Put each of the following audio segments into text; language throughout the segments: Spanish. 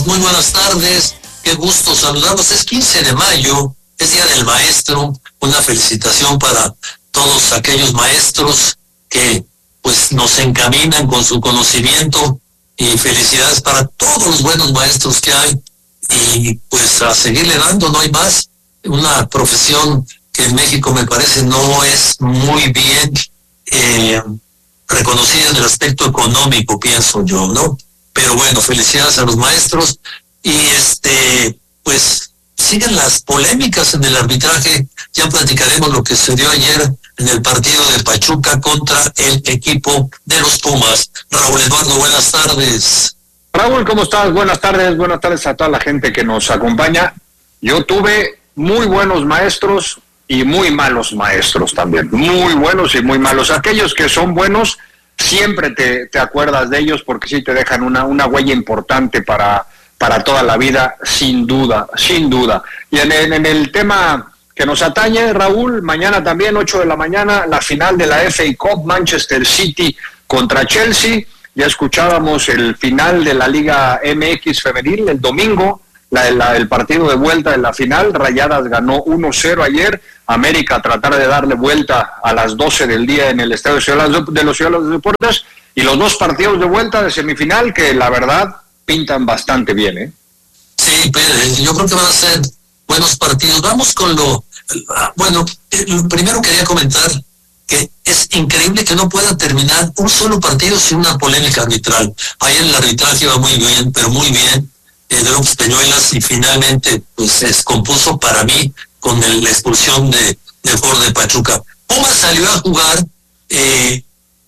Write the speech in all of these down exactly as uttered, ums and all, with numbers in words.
Pues muy buenas tardes, qué gusto saludarlos. Es quince de mayo, es Día del Maestro. Una felicitación para todos aquellos maestros que pues nos encaminan con su conocimiento, y felicidades para todos los buenos maestros que hay, y pues a seguirle dando, no hay más. Una profesión que en México me parece no es muy bien eh, reconocida en el aspecto económico, pienso yo, ¿no? Pero bueno, felicidades a los maestros. Y este, pues siguen las polémicas en el arbitraje. Ya platicaremos lo que sucedió ayer en el partido de Pachuca contra el equipo de los Pumas. Raúl Eduardo, buenas tardes. Raúl, ¿cómo estás? Buenas tardes, buenas tardes a toda la gente que nos acompaña. Yo tuve muy buenos maestros y muy malos maestros también, muy buenos y muy malos. Aquellos que son buenos, siempre te, te acuerdas de ellos porque sí te dejan una, una huella importante para, para toda la vida, sin duda, sin duda. Y en el, en el tema que nos atañe, Raúl, mañana también, ocho de la mañana, la final de la F A Cup, Manchester City contra Chelsea. Ya escuchábamos el final de la Liga M X femenil el domingo, la, la, el partido de vuelta de la final. Rayadas ganó uno cero ayer. América a tratar de darle vuelta a las doce del día en el Estadio de los Ciudadanos de Deportes. Y los dos partidos de vuelta de semifinal que la verdad pintan bastante bien, ¿eh? Sí, pero yo creo que van a ser buenos partidos. Vamos con lo... Bueno, primero quería comentar que es increíble que no pueda terminar un solo partido sin una polémica arbitral. Ayer el arbitraje iba muy bien, pero muy bien, eh, de López Peñuelas, y finalmente pues se descompuso para mí con el, la expulsión de, del jugador de Pachuca. Pumas salió a jugar eh,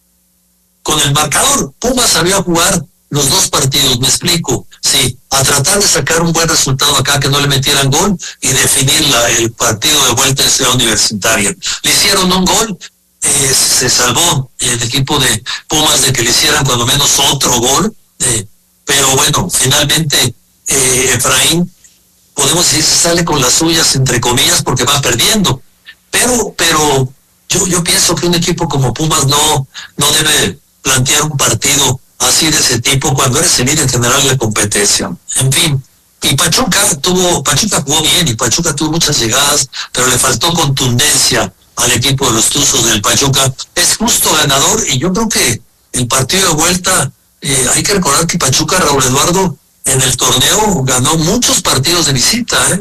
con el marcador. Pumas salió a jugar los dos partidos, me explico. Sí, a tratar de sacar un buen resultado acá, que no le metieran gol, y definir la, el partido de vuelta en Ciudad Universitaria. Le hicieron un gol. Eh, se salvó el equipo de Pumas de que le hicieran cuando menos otro gol, eh, pero bueno, finalmente eh, Efraín, podemos decir, se sale con las suyas, entre comillas, porque va perdiendo, pero pero yo yo pienso que un equipo como Pumas no no debe plantear un partido así de ese tipo cuando eres el líder general de la competencia. En fin, y Pachuca tuvo, Pachuca jugó bien, y Pachuca tuvo muchas llegadas, pero le faltó contundencia al equipo de los Tuzos del Pachuca. Es justo ganador, y yo creo que el partido de vuelta, eh, hay que recordar que Pachuca, Raúl Eduardo, en el torneo ganó muchos partidos de visita, ¿eh?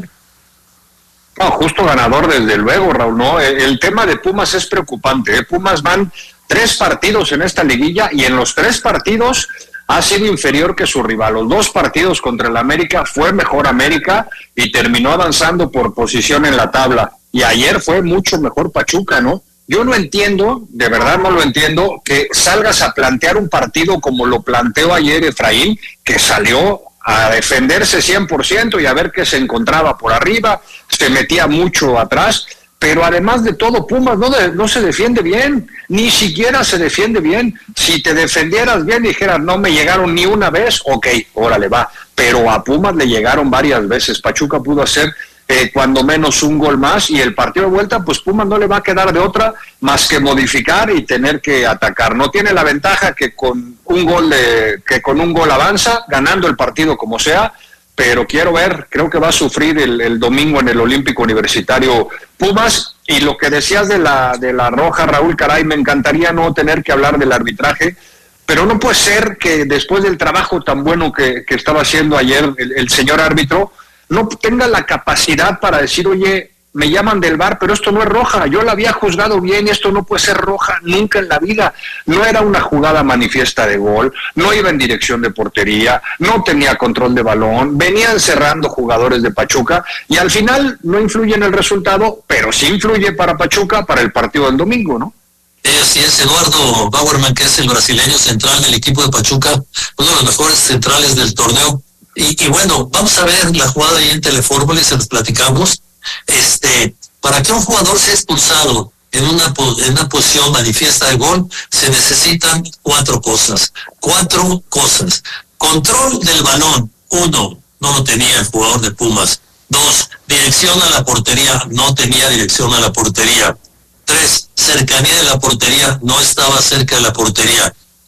No, justo ganador desde luego, Raúl, ¿no? El, el tema de Pumas es preocupante, ¿eh? Pumas van tres partidos en esta liguilla, y en los tres partidos ha sido inferior que su rival. Los dos partidos contra el América fue mejor América y terminó avanzando por posición en la tabla. Y ayer fue mucho mejor Pachuca, ¿no? Yo no entiendo, de verdad no lo entiendo, que salgas a plantear un partido como lo planteó ayer Efraín, que salió a defenderse cien por ciento y a ver qué se encontraba por arriba, se metía mucho atrás, pero además de todo, Pumas no, de, no se defiende bien, ni siquiera se defiende bien. Si te defendieras bien y dijeras, no me llegaron ni una vez, ok, órale, va, pero a Pumas le llegaron varias veces. Pachuca pudo hacer Eh, cuando menos un gol más, y el partido de vuelta, pues Pumas no le va a quedar de otra más que modificar y tener que atacar. No tiene la ventaja que con un gol de, que con un gol avanza, ganando el partido como sea, pero quiero ver, creo que va a sufrir el, el domingo en el Olímpico Universitario Pumas. Y lo que decías de la, de la roja, Raúl, caray, me encantaría no tener que hablar del arbitraje, pero no puede ser que después del trabajo tan bueno que, que estaba haciendo ayer el, el señor árbitro, no tenga la capacidad para decir, oye, me llaman del V A R, pero esto no es roja, yo la había juzgado bien y esto no puede ser roja nunca en la vida. No era una jugada manifiesta de gol, no iba en dirección de portería, no tenía control de balón, venían cerrando jugadores de Pachuca, y al final no influye en el resultado, pero sí influye para Pachuca para el partido del domingo, ¿no? Eh, así es, Eduardo Bauerman, que es el brasileño central del equipo de Pachuca, uno de los mejores centrales del torneo. Y, y bueno, vamos a ver la jugada ahí en Telefórmula y se los platicamos. Este, para que un jugador sea expulsado en una, en una posición manifiesta de gol, se necesitan cuatro cosas. Cuatro cosas. Control del balón. Uno, no lo tenía el jugador de Pumas. Dos, dirección a la portería. No tenía dirección a la portería. Tres, cercanía de la portería. No estaba cerca de la portería.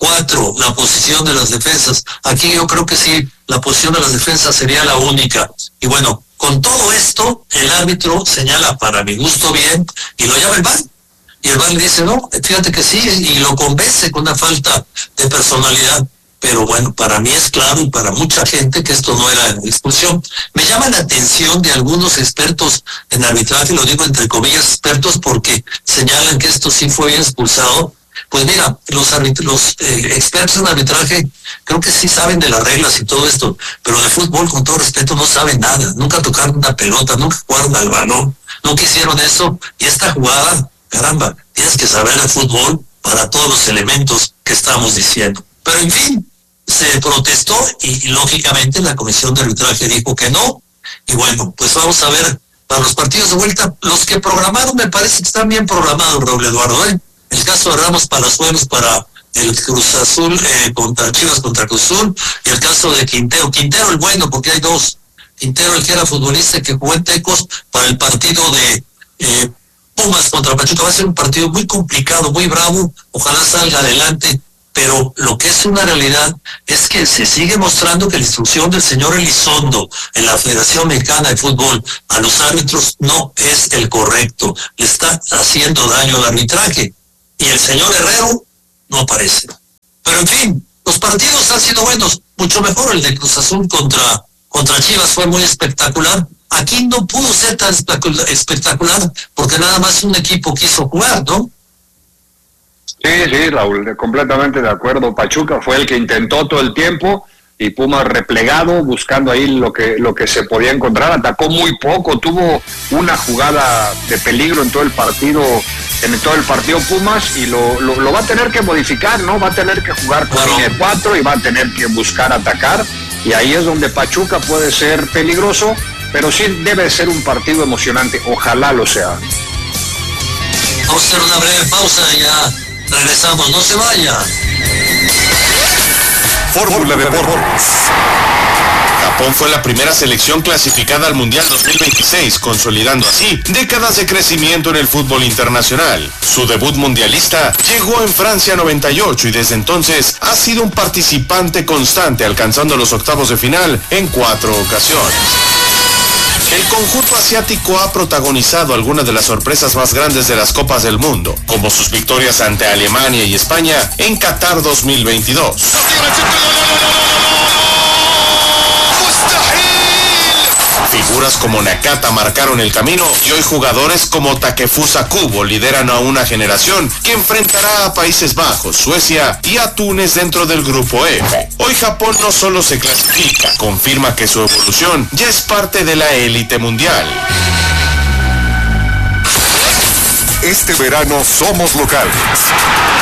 Cuatro, la posición de las defensas. Aquí yo creo que sí, la posición de las defensas sería la única. Y bueno, con todo esto, el árbitro señala para mi gusto bien y lo llama el V A R. Y el V A R le dice, no, fíjate que sí, y lo convence con una falta de personalidad. Pero bueno, para mí es claro y para mucha gente que esto no era expulsión. Me llama la atención de algunos expertos en arbitraje, lo digo entre comillas expertos porque señalan que esto sí fue expulsado. Pues mira, los, los eh, expertos en arbitraje creo que sí saben de las reglas y todo esto, pero de fútbol, con todo respeto, no saben nada. Nunca tocaron una pelota, nunca jugaron al balón, nunca hicieron eso. Y esta jugada, caramba, tienes que saber de fútbol para todos los elementos que estamos diciendo. Pero en fin, se protestó y, y lógicamente la comisión de arbitraje dijo que no. Y bueno, pues vamos a ver para los partidos de vuelta. Los que programaron me parece que están bien programados, Raúl Eduardo, ¿eh? El caso de Ramos Palazuelos para el Cruz Azul eh, contra Chivas contra Cruz Azul, y el caso de Quintero, Quintero el bueno, porque hay dos, Quintero el que era futbolista que jugó en Tecos para el partido de eh, Pumas contra Pachuca. Va a ser un partido muy complicado, muy bravo, ojalá salga adelante, pero lo que es una realidad es que se sigue mostrando que la instrucción del señor Elizondo en la Federación Mexicana de Fútbol a los árbitros no es el correcto, le está haciendo daño al arbitraje. Y el señor Herrero no aparece. Pero en fin, los partidos han sido buenos, mucho mejor el de Cruz Azul contra, contra Chivas fue muy espectacular. Aquí no pudo ser tan espectacular porque nada más un equipo quiso jugar, ¿no? Sí, sí, Raúl, completamente de acuerdo. Pachuca fue el que intentó todo el tiempo y Pumas replegado, buscando ahí lo que, lo que se podía encontrar. Atacó muy poco, tuvo una jugada de peligro en todo el partido, en todo el partido Pumas, y lo, lo, lo va a tener que modificar, ¿no? Va a tener que jugar con línea de cuatro y va a tener que buscar atacar, y ahí es donde Pachuca puede ser peligroso, pero sí debe ser un partido emocionante, ojalá lo sea. Vamos a hacer una breve pausa y ya regresamos, no se vaya. Fórmula Deportes. Japón fue la primera selección clasificada al Mundial dos mil veintiséis, consolidando así décadas de crecimiento en el fútbol internacional. Su debut mundialista llegó en Francia noventa y ocho y desde entonces ha sido un participante constante, alcanzando los octavos de final en cuatro ocasiones. El conjunto asiático ha protagonizado algunas de las sorpresas más grandes de las Copas del Mundo, como sus victorias ante Alemania y España en Qatar dos mil veintidós. Figuras como Nakata marcaron el camino y hoy jugadores como Takefusa Kubo lideran a una generación que enfrentará a Países Bajos, Suecia y a Túnez dentro del grupo F. Hoy Japón no solo se clasifica, confirma que su evolución ya es parte de la élite mundial. Este verano somos locales.